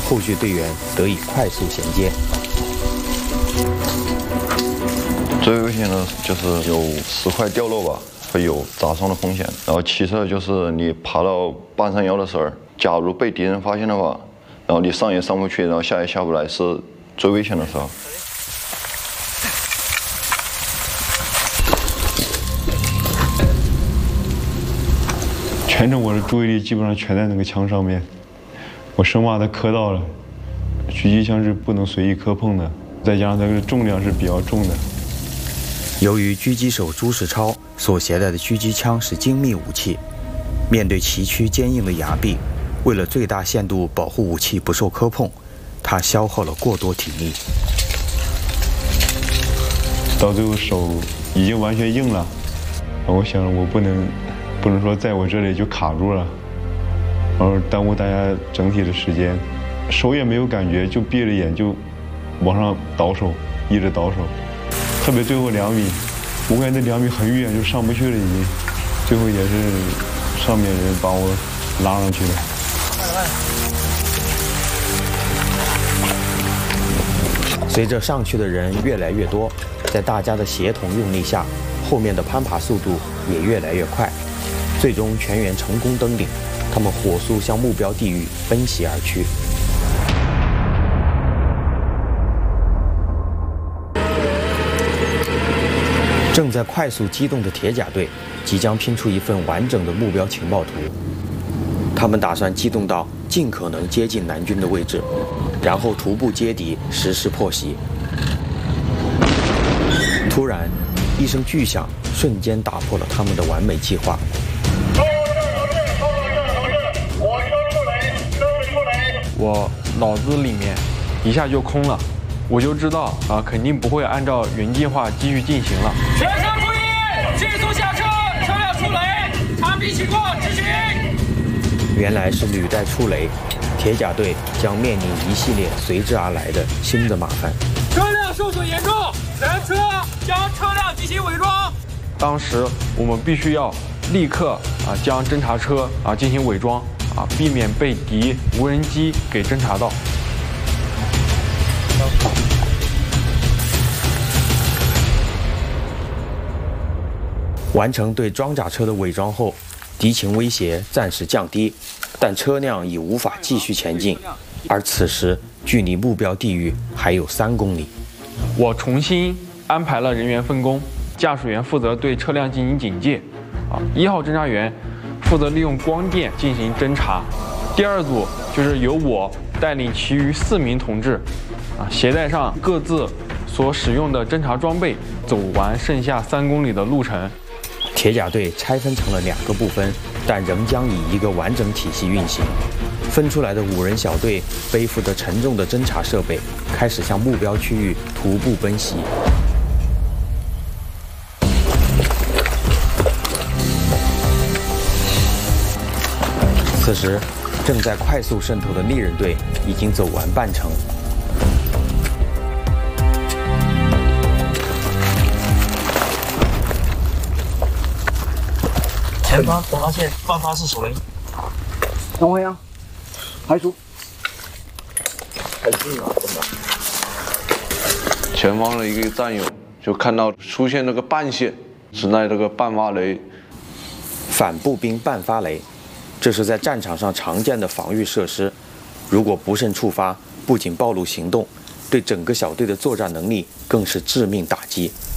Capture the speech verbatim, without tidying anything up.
后续队员得以快速衔接。 最危险的就是有石块掉落吧，会有砸伤的风险。然后其次就是你爬到半山腰的时候，假如被敌人发现的话，然后你上也上不去，然后下也下不来，是最危险的时候。 全程我的注意力基本上全在那个枪上面，我生怕它磕到了。狙击枪是不能随意磕碰的，再加上它的重量是比较重的。 由于狙击手朱世超所携带的狙击枪是精密武器，面对崎岖坚硬的崖壁，为了最大限度保护武器不受磕碰，他消耗了过多体力。 到最后手已经完全硬了，我想我不能。 不能说在我这里就卡住了，然后耽误大家整体的时间，手也没有感觉，就闭着眼就往上倒手，一直倒手，特别最后两米，我感觉那两米很远就上不去了已经，最后也是上面人把我拉上去的。 随着上去的人越来越多，在大家的协同用力下，后面的攀爬速度也越来越快。 最终，全员成功登顶，他们火速向目标地域奔袭而去。正在快速机动的铁甲队，即将拼出一份完整的目标情报图。他们打算机动到尽可能接近南军的位置，然后徒步接敌，实施破袭。突然，一声巨响瞬间打破了他们的完美计划。 我脑子里面一下就空了，我就知道啊，肯定不会按照原计划继续进行了。 全车注意，迅速下车，车辆触雷，察必情况执行。 原来是履带触雷，铁甲队将面临一系列随之而来的新的麻烦。 车辆受损严重，人车将车辆进行伪装。 当时我们必须要立刻啊将侦察车啊进行伪装。 啊，避免被敌无人机给侦察到。 完成对装甲车的伪装后，敌情威胁暂时降低，但车辆已无法继续前进。而此时，距离目标地域还有三公里。 我重新安排了人员分工，驾驶员负责对车辆进行警戒，啊，一号侦察员。 负责利用光电进行侦查，第二组就是由我带领其余四名同志，啊，携带上各自所使用的侦察装备，走完剩下三公里的路程。 铁甲队拆分成了两个部分，但仍将以一个完整体系运行。分出来的五人小队背负着沉重的侦察设备，开始向目标区域徒步奔袭。 此时，正在快速渗透的猎人队已经走完半程。 前方发现爆发式手雷，等会啊，排除。很近啊，真的。 前方的一个战友就看到出现那个半线，是那这个半发雷。 反步兵半发雷。 这是在战场上常见的防御设施，如果不慎触发，不仅暴露行动，对整个小队的作战能力更是致命打击。